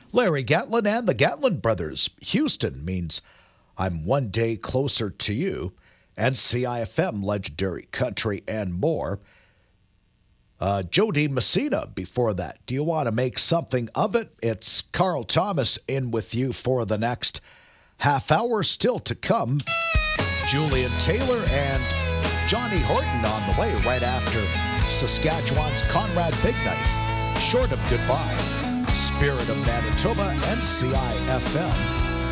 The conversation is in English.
Larry Gatlin and the Gatlin Brothers. Houston means I'm one day closer to you. And CIFM, Legendary Country, and more. Jody Messina before that. Do you want to make something of it? It's Carl Thomas in with you for the next half hour still to come. Julian Taylor and Johnny Horton on the way right after Saskatchewan's Conrad Big Knife. Short of goodbye. Spirit of Manitoba and CIFM.